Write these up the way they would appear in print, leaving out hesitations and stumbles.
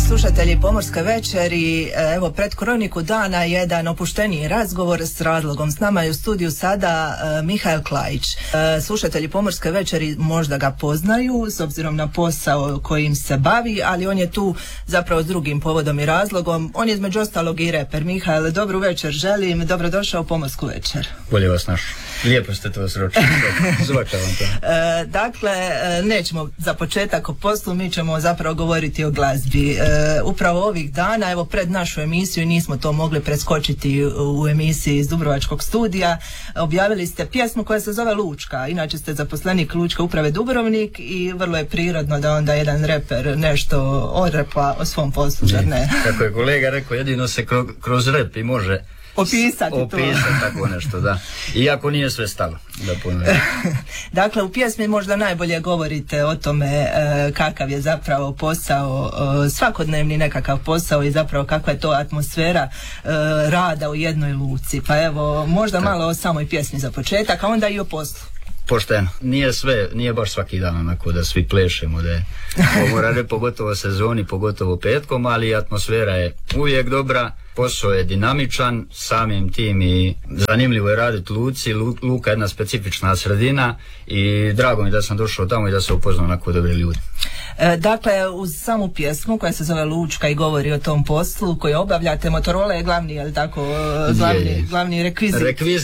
slušatelji Pomorske večeri. Evo, pred kroniku dana jedan opušteniji razgovor s razlogom. S nama je u studiju sada Mihael Klajić. Slušatelji Pomorske večeri možda ga poznaju s obzirom na posao kojim se bavi, ali on je tu zapravo s drugim povodom i razlogom. On je između ostalog i reper. Mihael, dobru večer želim, dobrodošao u Pomorsku večer. Bolje vas naš. Lijepo ste to sročili. Zvaka vam to. Dakle, nećemo za početak o poslu, mi ćemo zapravo govoriti o glazbi. Upravo ovih dana, evo pred našu emisiju, nismo to mogli preskočiti u emisiji iz Dubrovačkog studija, objavili ste pjesmu koja se zove Lučka. Inače ste zaposlenik Lučke uprave Dubrovnik i vrlo je prirodno da onda jedan reper nešto odrepa o svom poslu, zar ne? Kako je kolega rekao, jedino se kroz rep i može opisati tako nešto, da. Iako nije sve stalo, da ponovim. Dakle, u pjesmi možda najbolje govorite o tome kakav je zapravo posao, svakodnevni nekakav posao i zapravo kakva je to atmosfera rada u jednoj luci. Pa evo, možda malo o samoj pjesmi za početak, a onda i o poslu. Pošteno. Nije baš svaki dan onako da svi plešemo, da je pogotovo sezoni, pogotovo petkom, ali atmosfera je uvijek dobra, posao je dinamičan, samim tim i zanimljivo je raditi u luci. Luka je jedna specifična sredina i drago mi da sam došao tamo i da se upoznao onako dobri ljudi. Dakle, uz samu pjesmu koja se zove Lučka i govori o tom poslu koji obavljate, Motorola je glavni, je li tako, glavni rekvizit?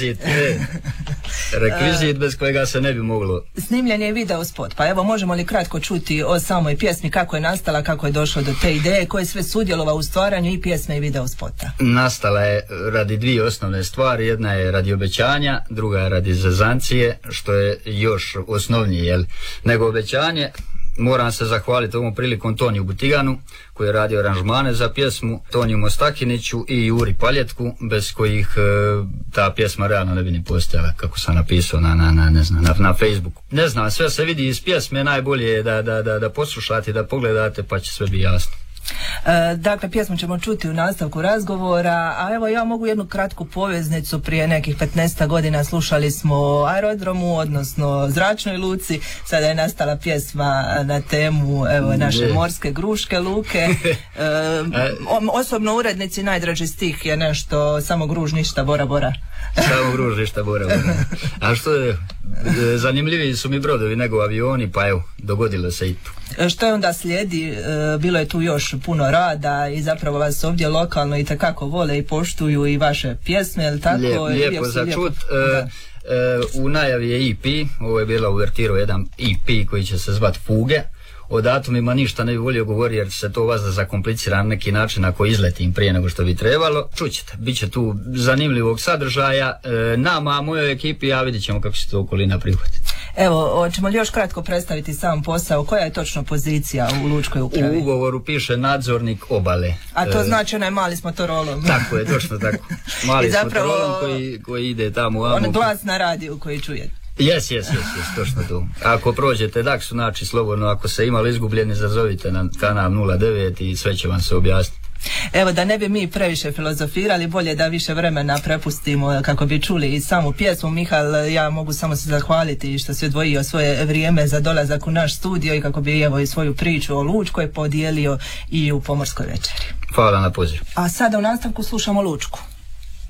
Rekvizit bez kojega se ne bi moglo. Snimljen je video spot, pa evo možemo li kratko čuti o samoj pjesmi, kako je nastala, kako je došlo do te ideje, ko je sve sudjelovao u stvaranju i pjesme i video spota? Nastala je radi dvije osnovne stvari, jedna je radi obećanja, druga je radi zezancije, što je još osnovnije, nego obećanje. Moram se zahvaliti ovom prilikom Toniju Butiganu koji je radio aranžmane za pjesmu, Toniju Mostakiniću i Juri Paljetku, bez kojih ta pjesma realno ne bi ni postojala, kako sam napisao na Facebooku. Ne znam, sve se vidi iz pjesme, najbolje je da poslušate, da pogledate, pa će sve biti jasno. Dakle, pjesmu ćemo čuti u nastavku razgovora, a evo ja mogu jednu kratku poveznicu. Prije nekih 15 godina slušali smo o aerodromu, odnosno zračnoj luci, sada je nastala pjesma na temu naše morske gruške luke. Osobno urednici najdraži stih je nešto samo gruž ništa Bora Bora. Samo gruž ništa Bora Bora. A što je, zanimljiviji su mi brodovi nego avioni, pa evo, dogodilo se i tu. Što je onda slijedi? Bilo je tu još puno rada i zapravo vas ovdje lokalno i takako vole i poštuju i vaše pjesme, je li tako? Lijepo za čut. U najavi je EP, ovo je bila uvertira jedan EP koji će se zvati Fuge. O datumima ništa ne bi volio govoriti jer se to vas da zakomplicira na neki način ako izletim prije nego što bi trebalo. Čućete, bit će tu zanimljivog sadržaja. Nama, mojoj ekipi, ja vidjet ćemo kako će to okolina prihvatiti. Evo, hoćemo li još kratko predstaviti sam posao? Koja je točno pozicija u Lučkoj upravi? U ugovoru piše nadzornik obale. A to znači onaj mali s Motorolom. Tako je, točno tako. Mali s Motorolom koji ide tamo. On glas na radiju koji čujete. Jes, točno to. Ako prođete Daksu, znači slobodno, ako se imali izgubljeni, zazovite na kanal 09 i sve će vam se objasniti. Evo, da ne bi mi previše filozofirali, bolje da više vremena prepustimo kako bi čuli i samu pjesmu. Mihael, ja mogu samo se zahvaliti što si odvojio svoje vrijeme za dolazak u naš studio i kako bi evo i svoju priču o Lučkoj podijelio i u Pomorskoj večeri. Hvala na poziv. A sada u nastavku slušamo Lučku.